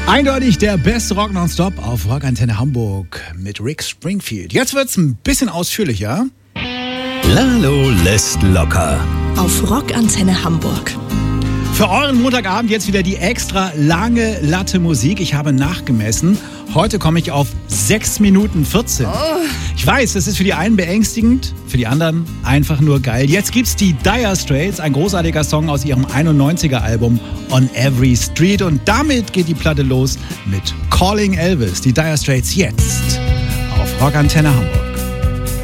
Eindeutig der beste Rock nonstop auf Rockantenne Hamburg mit Rick Springfield. Jetzt wird's ein bisschen ausführlicher. Lalo lässt locker. Auf Rockantenne Hamburg. Für euren Montagabend jetzt wieder die extra lange Latte Musik. Ich habe nachgemessen. Heute komme ich auf 6 Minuten 14. Ich weiß, das ist für die einen beängstigend, für die anderen einfach nur geil. Jetzt gibt's die Dire Straits, ein großartiger Song aus ihrem 91er Album On Every Street. Und damit geht die Platte los mit Calling Elvis. Die Dire Straits jetzt auf Rockantenne Hamburg.